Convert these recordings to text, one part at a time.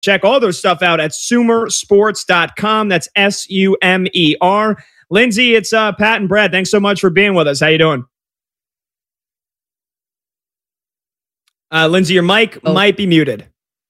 check all their stuff out at sumersports.com. That's SUMER. Lindsay, it's Pat and Brad. Thanks so much for being with us. How you doing? Lindsay, your mic might be muted.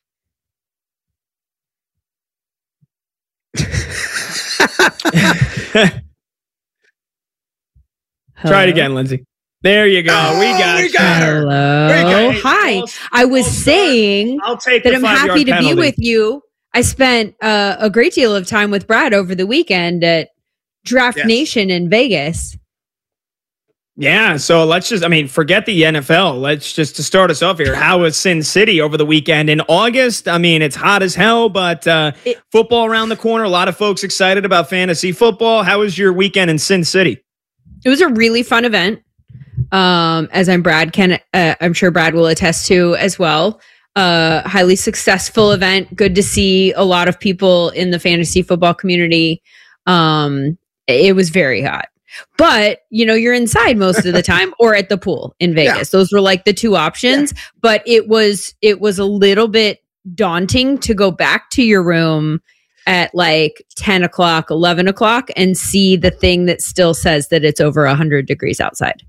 Try it again, Lindsay. There you go. We got her. Hello. Hi. I was saying that I'm happy to be with you. I spent a great deal of time with Brad over the weekend at Draft Nation in Vegas. Yeah, so let's just, forget the NFL. Let's just, to start us off here, how was Sin City over the weekend in August? It's hot as hell, but football around the corner. A lot of folks excited about fantasy football. How was your weekend in Sin City? It was a really fun event. As I'm sure Brad will attest to as well. Highly successful event. Good to see a lot of people in the fantasy football community. It was very hot. But, you're inside most of the time or at the pool in Vegas. Yeah. Those were like the two options. Yeah. But it was a little bit daunting to go back to your room at like 10 o'clock, 11 o'clock and see the thing that still says that it's over 100 degrees outside.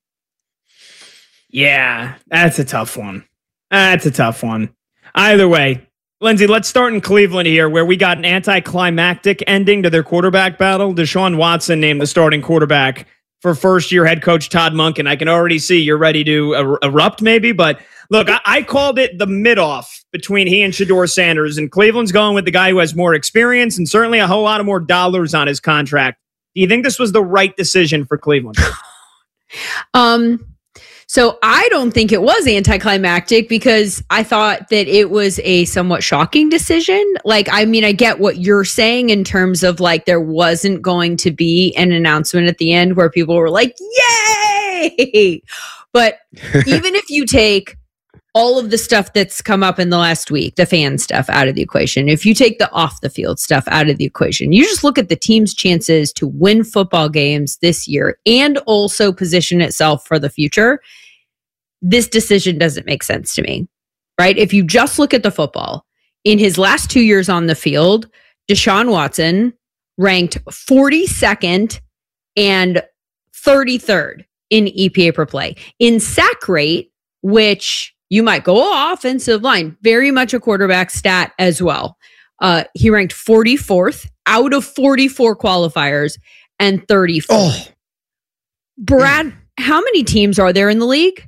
Yeah, that's a tough one. Either way, Lindsay, let's start in Cleveland here, where we got an anticlimactic ending to their quarterback battle. Deshaun Watson named the starting quarterback for first-year head coach Todd Monken. I can already see you're ready to erupt maybe, but look, I called it the mid-off between he and Shedeur Sanders, and Cleveland's going with the guy who has more experience and certainly a whole lot of more dollars on his contract. Do you think this was the right decision for Cleveland? So I don't think it was anticlimactic because I thought that it was a somewhat shocking decision. I get what you're saying in terms of there wasn't going to be an announcement at the end where people were like, yay! But even if you take all of the stuff that's come up in the last week, the fan stuff out of the equation, if you take the off the field stuff out of the equation, you just look at the team's chances to win football games this year and also position itself for the future. This decision doesn't make sense to me, right? If you just look at the football, in his last 2 years on the field, Deshaun Watson ranked 42nd and 33rd in EPA per play. In sack rate, which you might go, offensive line, very much a quarterback stat as well. He ranked 44th out of 44 qualifiers and 34th. Oh. Brad, how many teams are there in the league?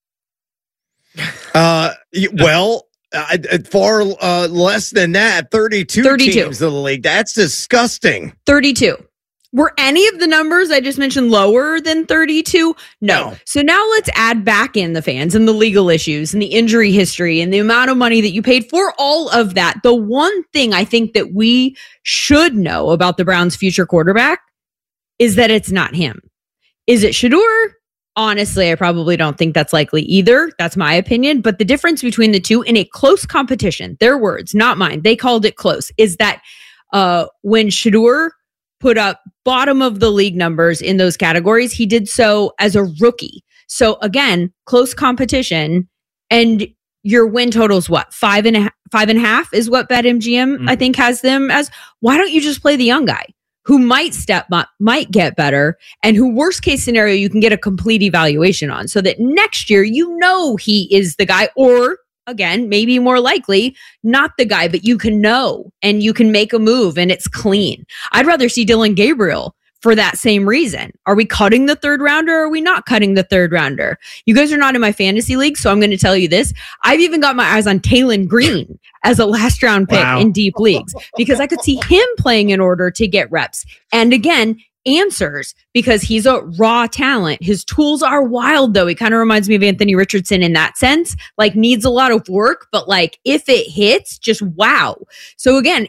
Far less than that. 32 teams in the league. That's disgusting. 32. Were any of the numbers I just mentioned lower than 32? No. So now let's add back in the fans and the legal issues and the injury history and the amount of money that you paid for all of that. The one thing I think that we should know about the Browns' future quarterback is that it's not him. Is it Shedeur? Honestly, I probably don't think that's likely either. That's my opinion. But the difference between the two in a close competition, their words, not mine, they called it close, is that when Shedeur put up bottom of the league numbers in those categories, he did so as a rookie. So again, close competition, and your win total's what? 5.5 is what BetMGM I think has them as. Why don't you just play the young guy who might step up, might get better, and who worst case scenario you can get a complete evaluation on, so that next year he is the guy, or again, maybe more likely not the guy, but you can know and you can make a move and it's clean. I'd rather see Dylan Gabriel for that same reason. Are we cutting the third rounder or are we not cutting the third rounder? You guys are not in my fantasy league, so I'm going to tell you this. I've even got my eyes on Taylon Green as a last round pick in deep leagues because I could see him playing in order to get reps. And again, answers, because he's a raw talent. His tools are wild, though. He kind of reminds me of Anthony Richardson in that sense, needs a lot of work, but if it hits, just wow. So again,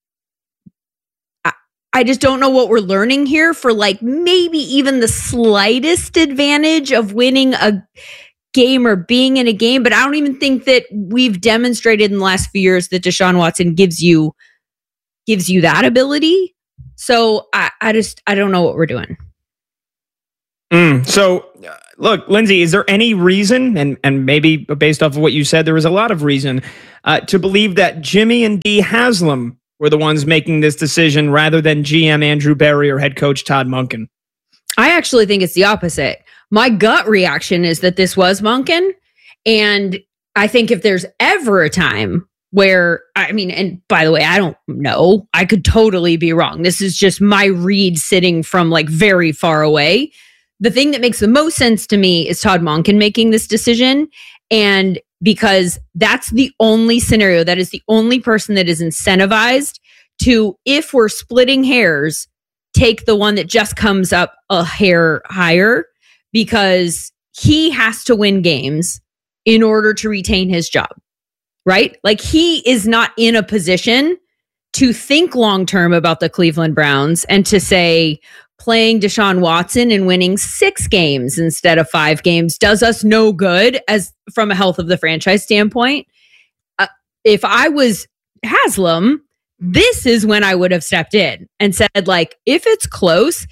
I just don't know what we're learning here for maybe even the slightest advantage of winning a game or being in a game. But I don't even think that we've demonstrated in the last few years that Deshaun Watson gives you that ability. So I don't know what we're doing. So Look, Lindsay, is there any reason, and maybe based off of what you said, there was a lot of reason to believe that Jimmy and Dee Haslam were the ones making this decision rather than GM Andrew Berry or head coach Todd Monken? I actually think it's the opposite. My gut reaction is that this was Monken. And I think if there's ever a time where, and by the way, I don't know, I could totally be wrong. This is just my read sitting from like very far away. The thing that makes the most sense to me is Todd Monken making this decision. And because that's the only scenario, that is the only person that is incentivized to, if we're splitting hairs, take the one that just comes up a hair higher, because he has to win games in order to retain his job, right? Like, he is not in a position to think long-term about the Cleveland Browns and to say playing Deshaun Watson and winning 6 games instead of 5 games does us no good as from a health of the franchise standpoint. If I was Haslam, this is when I would have stepped in and said, like, if it's close,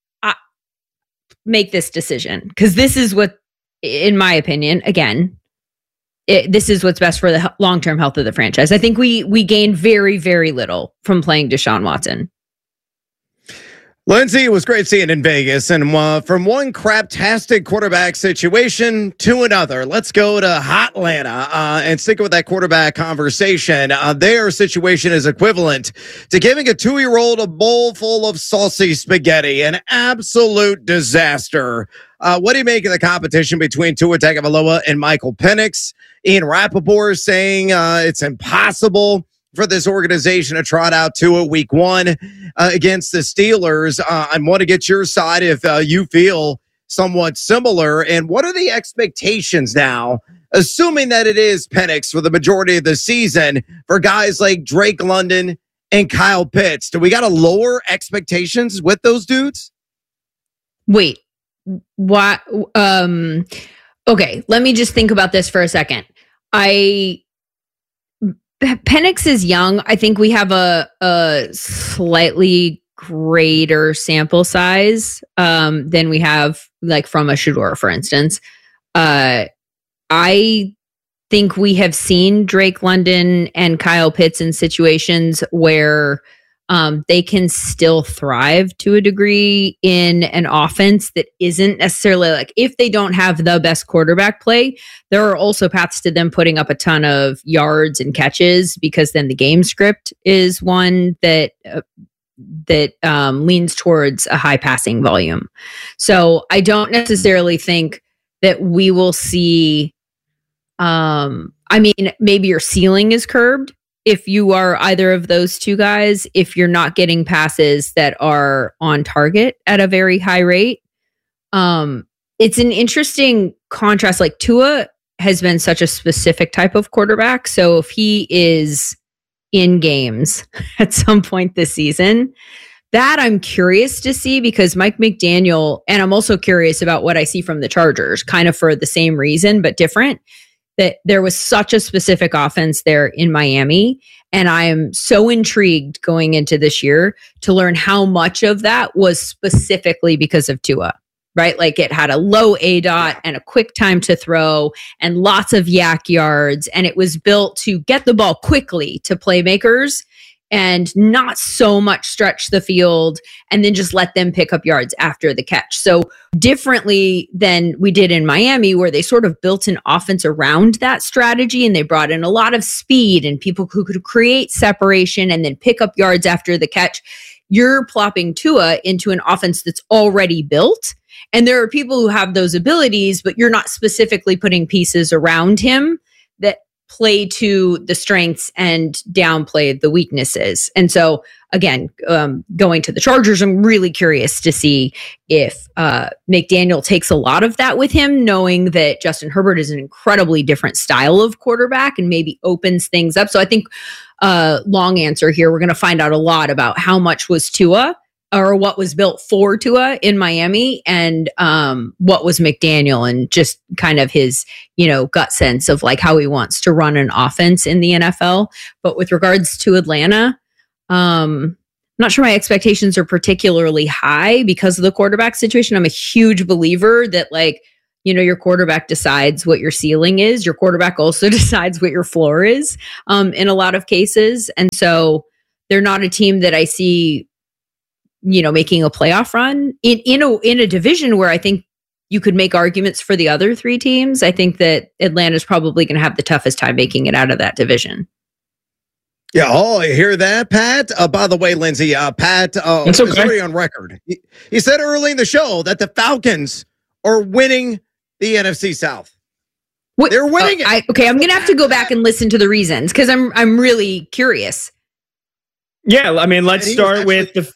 make this decision. Because this is what, in my opinion, again, this is what's best for the long-term health of the franchise. I think we gained very, very little from playing Deshaun Watson. Lindsay, it was great seeing in Vegas. And from one craptastic quarterback situation to another, let's go to Hotlanta and stick with that quarterback conversation. Their situation is equivalent to giving a 2-year-old a bowl full of saucy spaghetti, an absolute disaster. What do you make of the competition between Tua Tagovailoa and Michael Penix? Ian Rappaport saying it's impossible for this organization to trot out Tua week 1 against the Steelers. I want to get your side if you feel somewhat similar. And what are the expectations now, assuming that it is Penix for the majority of the season, for guys like Drake London and Kyle Pitts? Do we got to lower expectations with those dudes? Wait, what? Okay, let me just think about this for a second. Penix is young. I think we have a slightly greater sample size than we have, like, from a Shedeur, for instance. I think we have seen Drake London and Kyle Pitts in situations where they can still thrive to a degree in an offense that isn't necessarily, like, if they don't have the best quarterback play, there are also paths to them putting up a ton of yards and catches, because then the game script is one that leans towards a high passing volume. So I don't necessarily think that we will see, maybe your ceiling is curbed if you are either of those two guys, if you're not getting passes that are on target at a very high rate. It's an interesting contrast. Like, Tua has been such a specific type of quarterback. So if he is in games at some point this season, that I'm curious to see, because Mike McDaniel, and I'm also curious about what I see from the Chargers, kind of for the same reason, but different, that there was such a specific offense there in Miami. And I am so intrigued going into this year to learn how much of that was specifically because of Tua, right? Like, it had a low ADOT and a quick time to throw and lots of yak yards. And it was built to get the ball quickly to playmakers and not so much stretch the field and then just let them pick up yards after the catch. So differently than we did in Miami, where they sort of built an offense around that strategy and they brought in a lot of speed and people who could create separation and then pick up yards after the catch. You're plopping Tua into an offense that's already built. And there are people who have those abilities, but you're not specifically putting pieces around him that play to the strengths and downplay the weaknesses. And so, again, going to the Chargers, I'm really curious to see if McDaniel takes a lot of that with him, knowing that Justin Herbert is an incredibly different style of quarterback and maybe opens things up. So I think, long answer here, we're going to find out a lot about how much was Tua, or what was built for Tua in Miami, and what was McDaniel, and just kind of his, gut sense of like how he wants to run an offense in the NFL. But with regards to Atlanta, I'm not sure my expectations are particularly high because of the quarterback situation. I'm a huge believer that, like, your quarterback decides what your ceiling is. Your quarterback also decides what your floor is in a lot of cases. And so they're not a team that I see, making a playoff run in a division where I think you could make arguments for the other three teams. I think that Atlanta's probably going to have the toughest time making it out of that division. Yeah. Oh, you hear that, Pat? By the way, Lindsay, Pat is already on record. He said early in the show that the Falcons are winning the NFC South. They're winning it. I'm going to have to go back and listen to the reasons because I'm really curious. Yeah, I mean, let's start with the.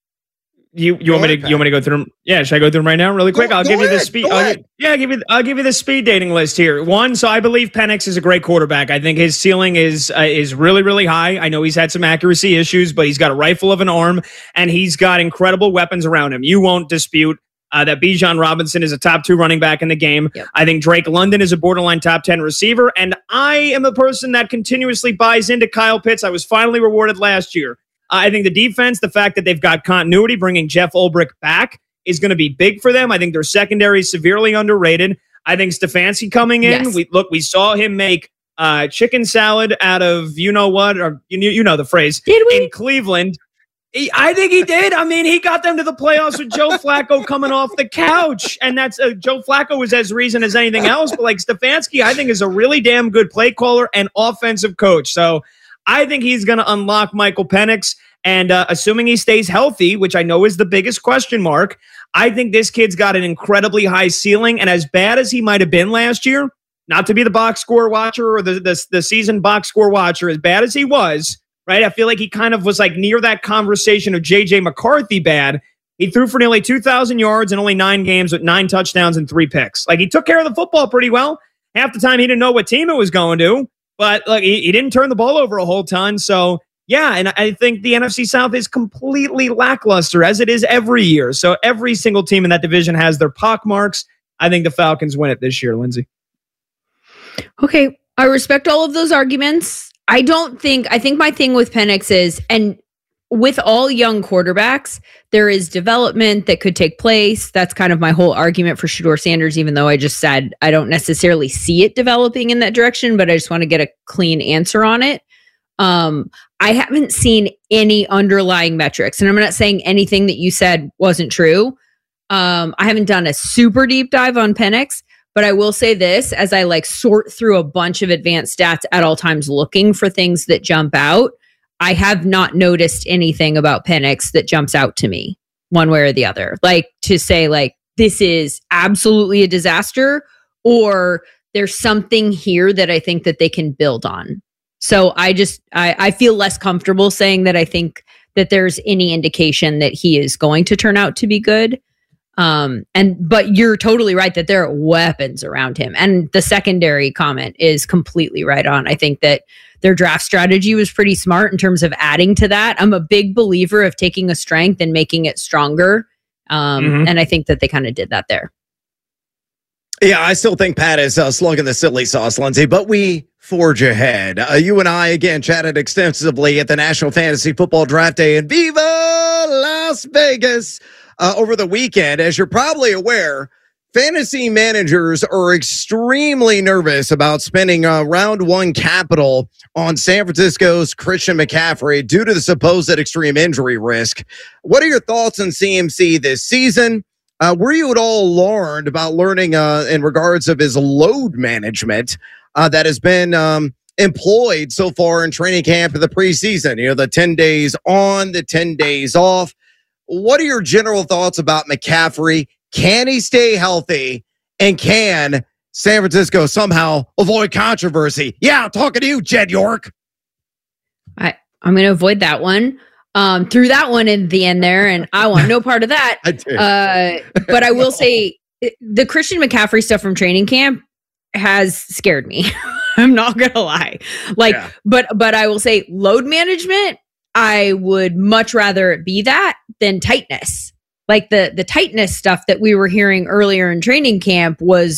You want me to go through them? Yeah, should I go through them right now, really quick? I'll give you the speed. I'll give you the speed dating list here. One, so I believe Penix is a great quarterback. I think his ceiling is really, really high. I know he's had some accuracy issues, but he's got a rifle of an arm and he's got incredible weapons around him. You won't dispute that Bijan Robinson is a top 2 running back in the game. Yep. I think Drake London is a borderline top 10 receiver, and I am a person that continuously buys into Kyle Pitts. I was finally rewarded last year. I think the defense, the fact that they've got continuity, bringing Jeff Ulbrich back is going to be big for them. I think their secondary is severely underrated. I think Stefanski coming in, we saw him make chicken salad out of what, or you know the phrase, in Cleveland. I think he did. I mean, he got them to the playoffs with Joe Flacco coming off the couch, and that's Joe Flacco was as reason as anything else. But like Stefanski, I think is a really damn good play caller and offensive coach. So I think he's going to unlock Michael Penix, and assuming he stays healthy, which I know is the biggest question mark, I think this kid's got an incredibly high ceiling. And as bad as he might have been last year, not to be the box score watcher or the season box score watcher, as bad as he was, right? I feel like he kind of was like near that conversation of J.J. McCarthy bad. He threw for nearly 2,000 yards in only 9 games with 9 touchdowns and 3 picks. Like, he took care of the football pretty well. Half the time he didn't know what team it was going to. But like he didn't turn the ball over a whole ton. So, yeah, and I think the NFC South is completely lackluster, as it is every year. So every single team in that division has their pockmarks. I think the Falcons win it this year, Lindsay. Okay, I respect all of those arguments. I think my thing with Penix is, and with all young quarterbacks, there is development that could take place. That's kind of my whole argument for Shedeur Sanders, even though I just said I don't necessarily see it developing in that direction, but I just want to get a clean answer on it. I haven't seen any underlying metrics, and I'm not saying anything that you said wasn't true. I haven't done a super deep dive on Penix, but I will say this, as I sort through a bunch of advanced stats at all times looking for things that jump out, I have not noticed anything about Penix that jumps out to me one way or the other. To say this is absolutely a disaster, or there's something here that I think that they can build on. So I feel less comfortable saying that I think that there's any indication that he is going to turn out to be good. But you're totally right that there are weapons around him. And the secondary comment is completely right on. I think that their draft strategy was pretty smart in terms of adding to that. I'm a big believer of taking a strength and making it stronger. And I think that they kind of did that there. Yeah, I still think Pat is slugging the silly sauce, Lindsay, but we forge ahead. You and I, again, chatted extensively at the National Fantasy Football Draft Day in Viva Las Vegas over the weekend. As you're probably aware, fantasy managers are extremely nervous about spending round 1 capital on San Francisco's Christian McCaffrey due to the supposed extreme injury risk. What are your thoughts on CMC this season? Were you at all alarmed about learning in regards of his load management that has been employed so far in training camp in the preseason? The 10 days on, the 10 days off. What are your general thoughts about McCaffrey? Can he stay healthy? And can San Francisco somehow avoid controversy? Yeah, talking to you, Jed York. I'm going to avoid that one. Threw that one in the end there, and I want no part of that. I did. But I will say the Christian McCaffrey stuff from training camp has scared me. I'm not going to lie. But I will say load management, I would much rather it be that than tightness. The tightness stuff that we were hearing earlier in training camp was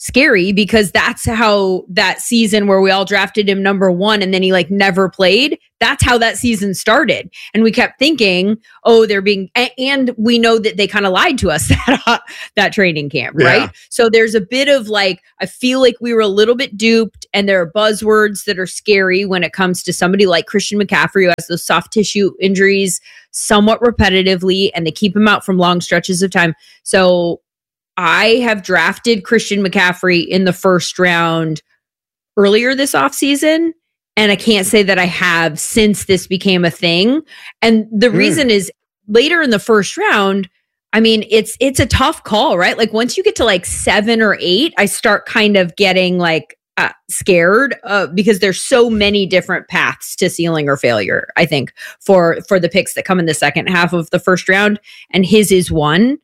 scary because that's how that season where we all drafted him number 1 and then he like never played. That's how that season started. And we kept thinking, oh, they're being, and we know that they kind of lied to us that training camp, right? So there's a bit of like, I feel like we were a little bit duped, and there are buzzwords that are scary when it comes to somebody like Christian McCaffrey who has those soft tissue injuries somewhat repetitively, and they keep him out from long stretches of time. So I have drafted Christian McCaffrey in the first round earlier this offseason, and I can't say that I have since this became a thing. And the reason is later in the first round, I mean, it's a tough call, right? Like once you get to like 7 or 8, I start kind of getting like scared because there's so many different paths to ceiling or failure, I think, for the picks that come in the second half of the first round, and his is one.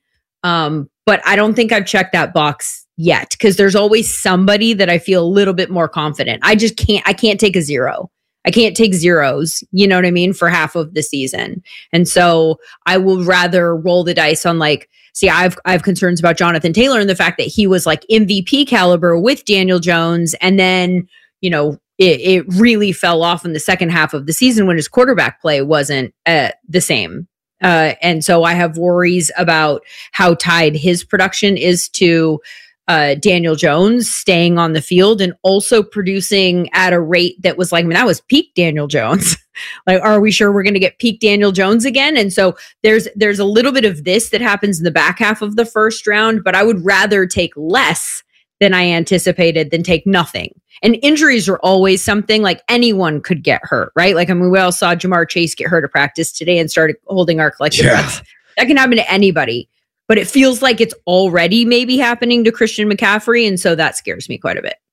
But I don't think I've checked that box yet because there's always somebody that I feel a little bit more confident. I can't take a 0. I can't take zeros, you know what I mean, for half of the season. And so I will rather roll the dice on like, see, I have concerns about Jonathan Taylor and the fact that he was like MVP caliber with Daniel Jones. And then, you know, it really fell off in the second half of the season when his quarterback play wasn't the same. And so I have worries about how tied his production is to Daniel Jones staying on the field and also producing at a rate that was like, I mean, that was peak Daniel Jones. Like, are we sure we're going to get peak Daniel Jones again? And so there's a little bit of this that happens in the back half of the first round, but I would rather take less than I anticipated than take nothing. And injuries are always something, like anyone could get hurt, right? Like, I mean, we all saw Jamar Chase get hurt at practice today and started holding our collective breaths. That can happen to anybody, but it feels like it's already maybe happening to Christian McCaffrey. And so that scares me quite a bit.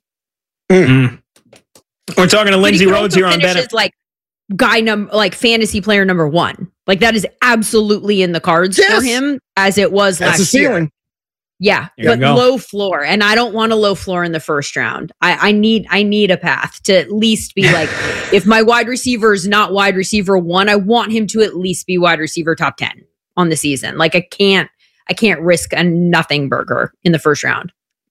We're talking to Lindsay Rhodes here on Bet. Like like fantasy player number 1. Like that is absolutely in the cards for him as it was last year. Yeah, but low floor. And I don't want a low floor in the first round. I need a path to at least be like, if my wide receiver is not wide receiver 1, I want him to at least be wide receiver top 10 on the season. Like I can't risk a nothing burger in the first round.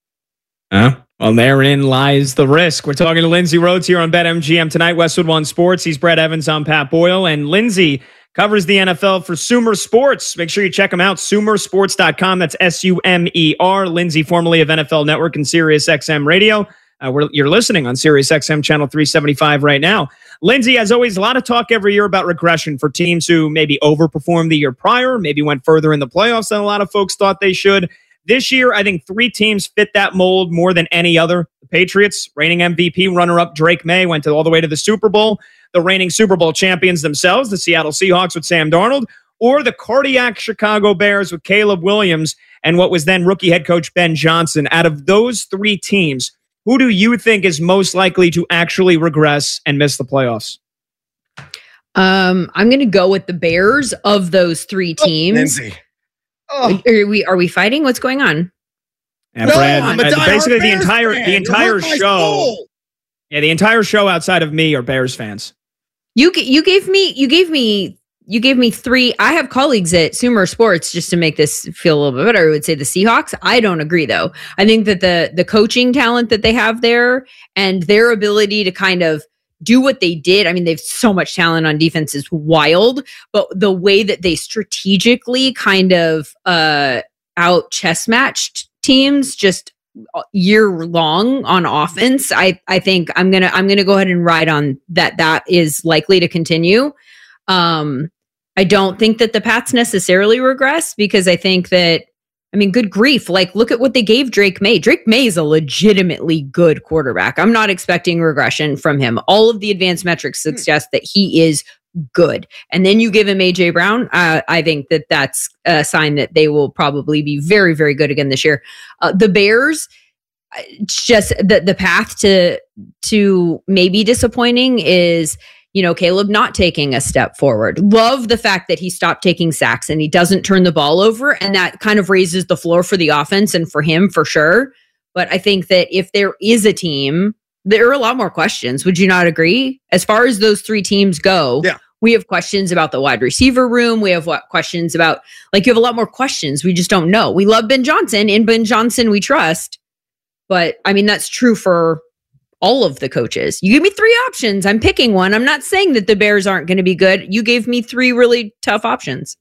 Well, therein lies the risk. We're talking to Lindsay Rhodes here on BetMGM tonight. Westwood One Sports. He's Brett Evans. I'm Pat Boyle. And Lindsay covers the NFL for Sumer Sports. Make sure you check him out. Sumersports.com. That's SUMER. Lindsay, formerly of NFL Network and SiriusXM Radio. You're listening on SiriusXM channel 375 right now. Lindsay, as always, a lot of talk every year about regression for teams who maybe overperformed the year prior, maybe went further in the playoffs than a lot of folks thought they should. This year, I think 3 teams fit that mold more than any other. The Patriots, reigning MVP runner-up Drake May, went all the way to the Super Bowl. The reigning Super Bowl champions themselves, the Seattle Seahawks with Sam Darnold, or the cardiac Chicago Bears with Caleb Williams and what was then rookie head coach Ben Johnson. Out of those 3 teams, who do you think is most likely to actually regress and miss the playoffs? I'm going to go with the Bears of those 3 teams. Lindsay. Are we fighting? What's going on? Yeah, Brad, basically the entire show. Yeah, the entire show outside of me are Bears fans. You gave me 3. I have colleagues at Sumer Sports, just to make this feel a little bit better. I would say the Seahawks. I don't agree though. I think that the coaching talent that they have there and their ability to kind of do what they did. I mean, they've so much talent on defense is wild, but the way that they strategically kind of out chess matched teams just year long on offense, I think I'm gonna go ahead and ride on that. That is likely to continue. I don't think that the Pats necessarily regress because I think that, I mean, good grief. Like, look at what they gave Drake May. Drake May is a legitimately good quarterback. I'm not expecting regression from him. All of the advanced metrics suggest that he is good. And then you give him AJ Brown. I think that that's a sign that they will probably be very, very good again this year. The Bears, just the path to maybe disappointing is, you know, Caleb not taking a step forward. Love the fact that he stopped taking sacks and he doesn't turn the ball over. And that kind of raises the floor for the offense and for him for sure. But I think that if there is a team, there are a lot more questions. Would you not agree? As far as those 3 teams go, we have questions about the wide receiver room. We have questions about, like, you have a lot more questions. We just don't know. We love Ben Johnson. In Ben Johnson, we trust. But I mean, that's true for all of the coaches. You give me 3 options. I'm picking one. I'm not saying that the Bears aren't going to be good. You gave me 3 really tough options.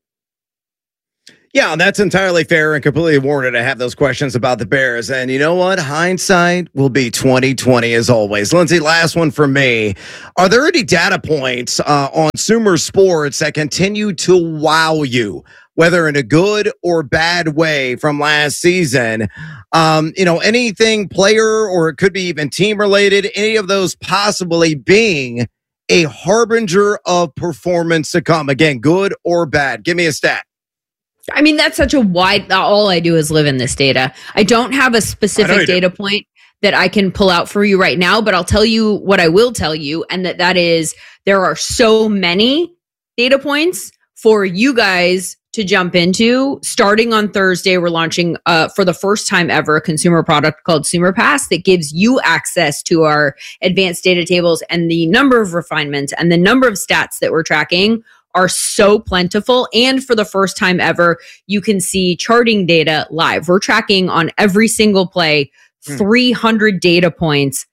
Yeah, that's entirely fair and completely warranted to have those questions about the Bears. And you know what? Hindsight will be 2020 as always. Lindsay, last one for me. Are there any data points on Sumer Sports that continue to wow you, whether in a good or bad way from last season? Anything player or it could be even team related, any of those possibly being a harbinger of performance to come. Again, good or bad. Give me a stat. I mean, that's such a wide, all I do is live in this data. I don't have a specific data point that I can pull out for you right now, but I'll tell you what I will tell you. And that is there are so many data points for you guys to jump into. Starting on Thursday, we're launching for the first time ever a consumer product called Sumer Pass that gives you access to our advanced data tables, and the number of refinements and the number of stats that we're tracking are so plentiful. And for the first time ever, you can see charting data live. We're tracking on every single play 300 data points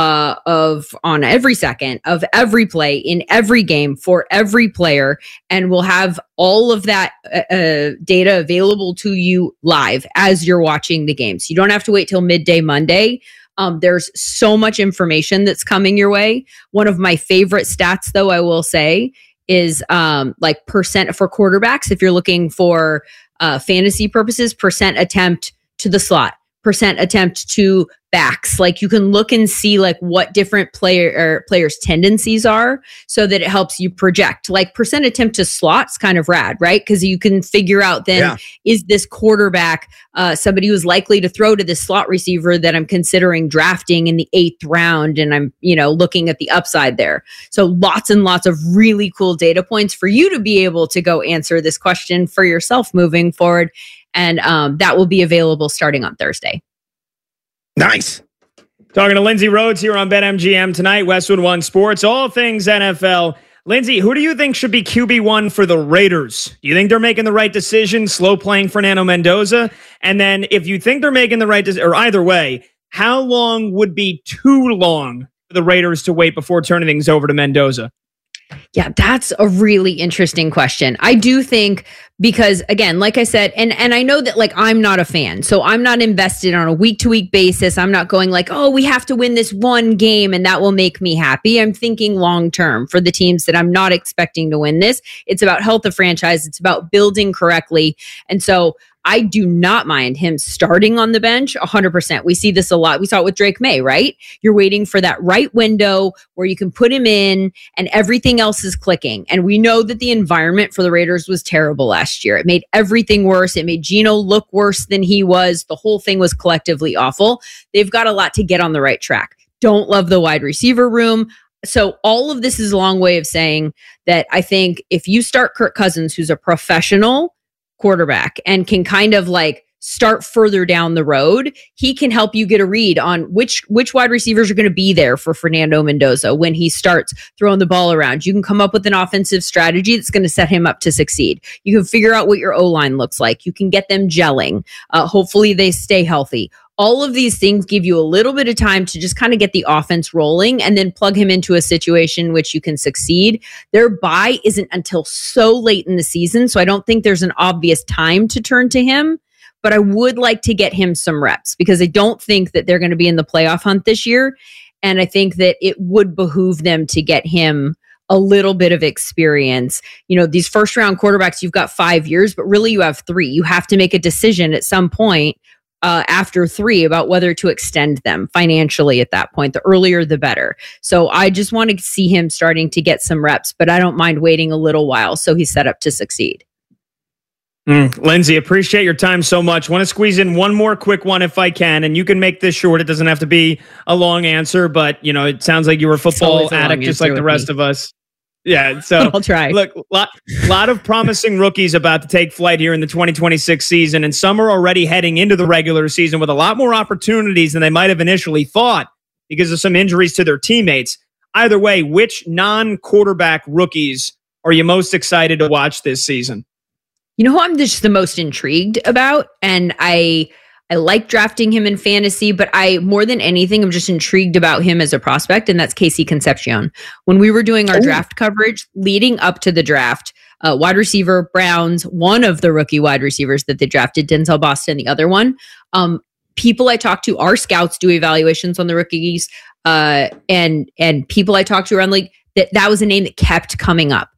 on every second of every play in every game for every player. And we'll have all of that data available to you live as you're watching the game. So you don't have to wait till midday Monday. There's so much information that's coming your way. One of my favorite stats, though, I will say, is like percent for quarterbacks. If you're looking for fantasy purposes, percent attempt to the slot, percent attempt to backs. Like you can look and see like what different players' tendencies are so that it helps you project. Like percent attempt to slots kind of rad, right? Because you can figure out then, is this quarterback somebody who's likely to throw to this slot receiver that I'm considering drafting in the 8th round, and I'm, looking at the upside there. So lots and lots of really cool data points for you to be able to go answer this question for yourself moving forward. And that will be available starting on Thursday. Nice. Talking to Lindsay Rhodes here on BetMGM tonight, Westwood One Sports, all things NFL. Lindsay, who do you think should be QB1 for the Raiders? Do you think they're making the right decision, slow playing Fernando Mendoza? And then if you think they're making the right decision, or either way, how long would be too long for the Raiders to wait before turning things over to Mendoza? Yeah, that's a really interesting question. I do think because, again, like I said, and I know that like I'm not a fan, so I'm not invested on a week-to-week basis. I'm not going like, oh, we have to win this one game and that will make me happy. I'm thinking long-term for the teams that I'm not expecting to win this. It's about health of franchise. It's about building correctly. And so I do not mind him starting on the bench 100%. We see this a lot. We saw it with Drake May, right? You're waiting for that right window where you can put him in and everything else is clicking. And we know that the environment for the Raiders was terrible last year. It made everything worse. It made Geno look worse than he was. The whole thing was collectively awful. They've got a lot to get on the right track. Don't love the wide receiver room. So all of this is a long way of saying that I think if you start Kirk Cousins, who's a professional quarterback and can kind of like start further down the road, he can help you get a read on which wide receivers are going to be there for Fernando Mendoza when he starts throwing the ball around. You can come up with an offensive strategy that's going to set him up to succeed. You can figure out what your O-line looks like. You can get them gelling. Hopefully they stay healthy. All of these things give you a little bit of time to just kind of get the offense rolling and then plug him into a situation which you can succeed. Their bye isn't until so late in the season, so I don't think there's an obvious time to turn to him, but I would like to get him some reps because I don't think that they're going to be in the playoff hunt this year, and I think that it would behoove them to get him a little bit of experience. These first round quarterbacks, you've got 5 years, but really you have 3. You have to make a decision at some point after 3 about whether to extend them financially at that point. The earlier, the better. So I just want to see him starting to get some reps, but I don't mind waiting a little while so he's set up to succeed. Lindsay, appreciate your time so much. Want to squeeze in one more quick one if I can, and you can make this short. It doesn't have to be a long answer, but it sounds like you were a football addict just like the rest of us. Yeah, so I'll try. Look, lot of promising rookies about to take flight here in the 2026 season, and some are already heading into the regular season with a lot more opportunities than they might have initially thought because of some injuries to their teammates. Either way, which non-quarterback rookies are you most excited to watch this season? You know who I'm just the most intrigued about, and I I like drafting him in fantasy, but I, more than anything, I'm just intrigued about him as a prospect, and that's Casey Concepcion. When we were doing our draft coverage leading up to the draft, wide receiver, Browns, one of the rookie wide receivers that they drafted, Denzel Boston, the other one. People I talk to, our scouts do evaluations on the rookies, and people I talk to around like that was a name that kept coming up.